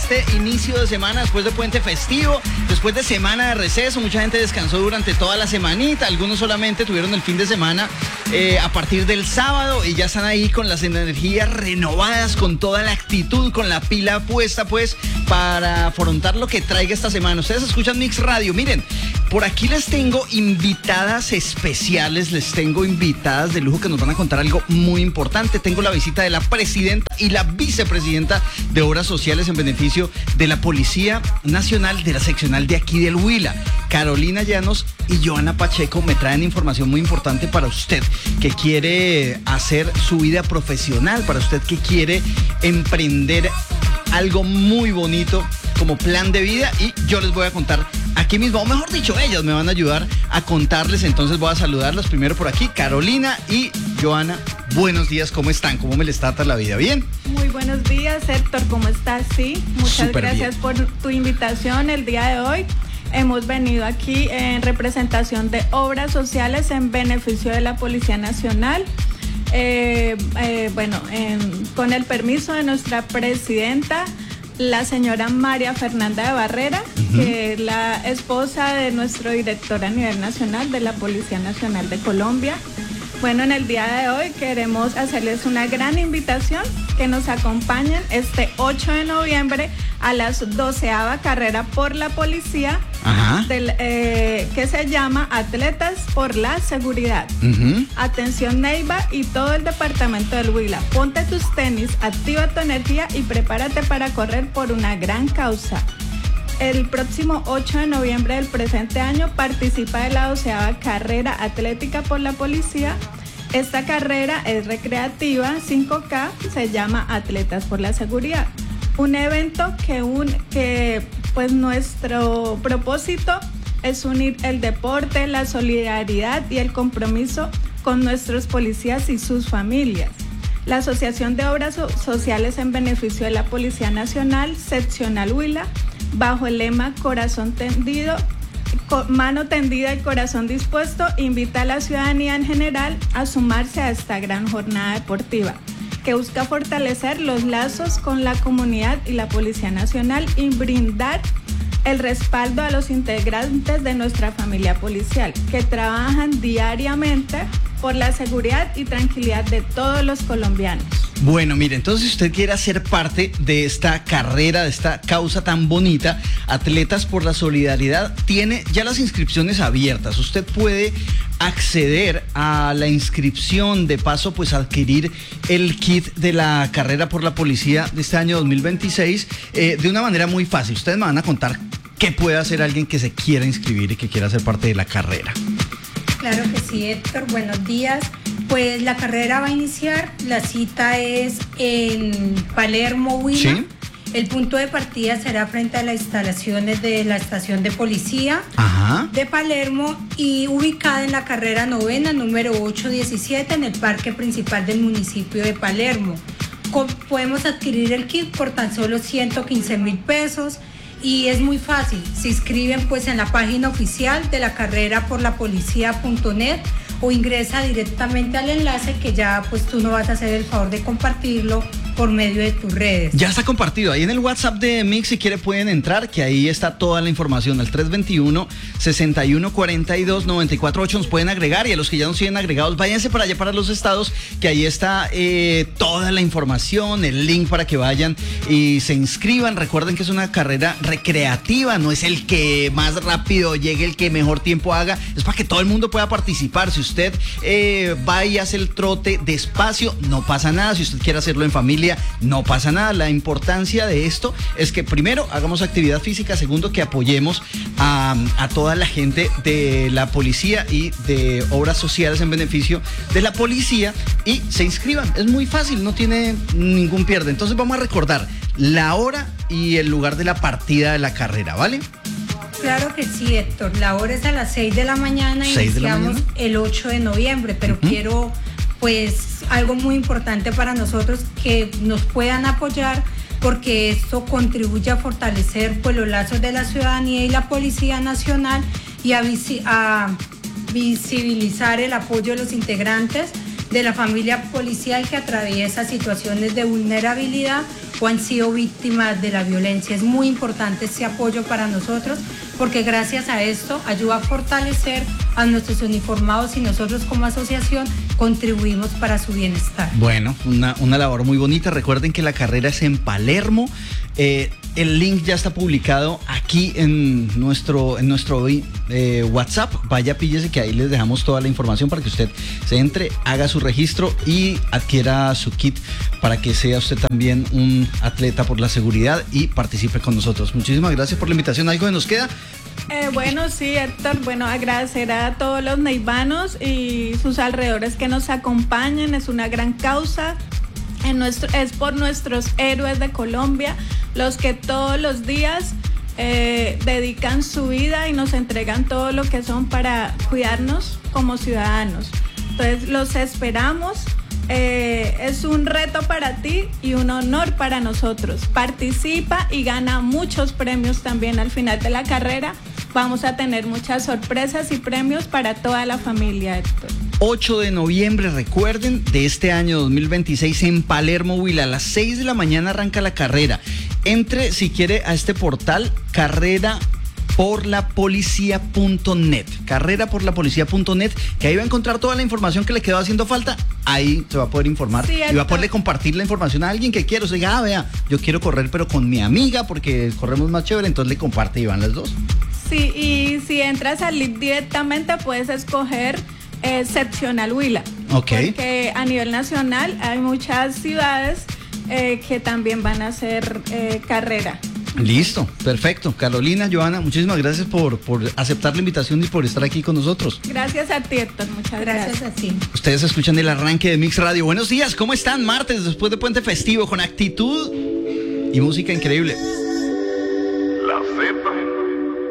este inicio de semana, después de puente festivo, después de semana de receso. Mucha gente descansó durante toda la semanita, algunos solamente tuvieron el fin de semana a partir del sábado y ya están ahí con las energías renovadas, con toda la actitud, con la pila puesta pues para afrontar lo que traiga esta semana. Ustedes escuchan Mix Radio. Miren, por aquí les tengo invitadas especiales, les tengo invitadas de lujo que nos van a contar algo muy importante. Tengo la visita de la presidenta y la vicepresidenta de Obras Sociales en beneficio de la Policía Nacional de la seccional de aquí del Huila. Carolina Llanos y Joana Pacheco me traen información muy importante para usted que quiere hacer su vida profesional, para usted que quiere emprender algo muy bonito como plan de vida, y yo les voy a contar aquí mismo, o mejor dicho, ellas me van a ayudar a contarles. Entonces voy a saludarlas primero por aquí. Carolina y Joana, buenos días, ¿cómo están? ¿Cómo me les trata la vida? ¿Bien? Muy buenos días, Héctor, ¿cómo estás? Sí, muchas gracias por tu invitación el día de hoy. Hemos venido aquí en representación de Obras Sociales en beneficio de la Policía Nacional. Con el permiso de nuestra presidenta, la señora María Fernanda de Barrera, que es la esposa de nuestro director a nivel nacional de la Policía Nacional de Colombia. Bueno, en el día de hoy queremos hacerles una gran invitación que nos acompañen este 8 de noviembre a las 12ª carrera por la policía, que se llama Atletas por la Seguridad. Atención Neiva y todo el departamento del Huila. Ponte tus tenis, activa tu energía y prepárate para correr por una gran causa. El próximo 8 de noviembre del presente año participa de la 12ª carrera atlética por la policía. Esta carrera es recreativa, 5K, se llama Atletas por la Seguridad. Un evento que pues nuestro propósito es unir el deporte, la solidaridad y el compromiso con nuestros policías y sus familias. La Asociación de Obras Sociales en beneficio de la Policía Nacional, seccional Huila, bajo el lema Corazón tendido, mano tendida y corazón dispuesto, invita a la ciudadanía en general a sumarse a esta gran jornada deportiva que busca fortalecer los lazos con la comunidad y la Policía Nacional y brindar el respaldo a los integrantes de nuestra familia policial que trabajan diariamente por la seguridad y tranquilidad de todos los colombianos. Bueno, mire, entonces si usted quiere hacer parte de esta carrera, de esta causa tan bonita, Atletas por la Solidaridad, tiene ya las inscripciones abiertas. Usted puede acceder a la inscripción, de paso pues adquirir el kit de la carrera por la policía de este año 2026 de una manera muy fácil. Ustedes me van a contar qué puede hacer alguien que se quiera inscribir y que quiera ser parte de la carrera. Claro que sí, Héctor, buenos días. Pues la carrera va a iniciar, la cita es en Palermo, Huila. ¿Sí? El punto de partida será frente a las instalaciones de la estación de policía de Palermo y ubicada en la carrera novena, número 817, en el parque principal del municipio de Palermo. Podemos adquirir el kit por tan solo 115.000 pesos. Y es muy fácil, se inscriben pues en la página oficial de la carrera por la policía.net o ingresa directamente al enlace que ya pues tú no vas a hacer el favor de compartirlo por medio de tus redes. Ya está compartido, ahí en el WhatsApp de Mix, si quiere pueden entrar, que ahí está toda la información, al 321-6142-948 nos pueden agregar, y a los que ya nos siguen agregados, váyanse para allá, para los estados, que ahí está toda la información, el link para que vayan y se inscriban. Recuerden que es una carrera recreativa, no es el que más rápido llegue, el que mejor tiempo haga, es para que todo el mundo pueda participar. Si usted va y hace el trote despacio, no pasa nada. Si usted quiere hacerlo en familia, no pasa nada. La importancia de esto es que primero hagamos actividad física, segundo que apoyemos a toda la gente de la policía y de Obras Sociales en beneficio de la policía, y se inscriban. Es muy fácil, no tiene ningún pierde. Entonces vamos a recordar la hora y el lugar de la partida de la carrera, ¿vale? Claro que sí, Héctor. La hora es a las 6 de la mañana, iniciamos el 8 de noviembre, pero quiero pues algo muy importante para nosotros, que nos puedan apoyar, porque esto contribuye a fortalecer pues los lazos de la ciudadanía y la Policía Nacional y a visibilizar el apoyo de los integrantes de la familia policial que atraviesa situaciones de vulnerabilidad o han sido víctimas de la violencia. Es muy importante este apoyo para nosotros porque gracias a esto ayuda a fortalecer a nuestros uniformados y nosotros como asociación contribuimos para su bienestar. Bueno, una labor muy bonita. Recuerden que la carrera es en Palermo. El link ya está publicado aquí en nuestro WhatsApp. Vaya, píllese que ahí les dejamos toda la información para que usted se entre, haga su registro y adquiera su kit para que sea usted también un atleta por la seguridad y participe con nosotros. Muchísimas gracias por la invitación. ¿Algo que nos queda? Bueno, sí, Héctor, agradecer a todos los neivanos y sus alrededores que nos acompañen. Es una gran causa. Es por nuestros héroes de Colombia, los que todos los días dedican su vida y nos entregan todo lo que son para cuidarnos como ciudadanos. Entonces los esperamos. Es un reto para ti y un honor para nosotros. Participa y gana muchos premios también al final de la carrera. Vamos a tener muchas sorpresas y premios para toda la familia, Héctor. 8 de noviembre, recuerden, de este año 2026 en Palermo, Huila. A las 6 de la mañana arranca la carrera. Entre, si quiere, a este portal, carreraporlapolicía.net. Carreraporlapolicía.net, que ahí va a encontrar toda la información que le quedó haciendo falta. Ahí se va a poder informar, sí, y va a poderle compartir la información a alguien que quiera. O sea, diga, vea, yo quiero correr, pero con mi amiga, porque corremos más chévere, entonces le comparte y van las dos. Sí, y si entras al link directamente, puedes escoger seccional Huila. Okay. Porque a nivel nacional hay muchas ciudades que también van a hacer carrera. Listo, perfecto. Carolina, Joana, muchísimas gracias por aceptar la invitación y por estar aquí con nosotros. Gracias a ti, Héctor, muchas gracias a ti. Ustedes escuchan el arranque de Mix Radio. Buenos días, ¿cómo están? Martes, después de Puente Festivo, con actitud y música increíble. La Z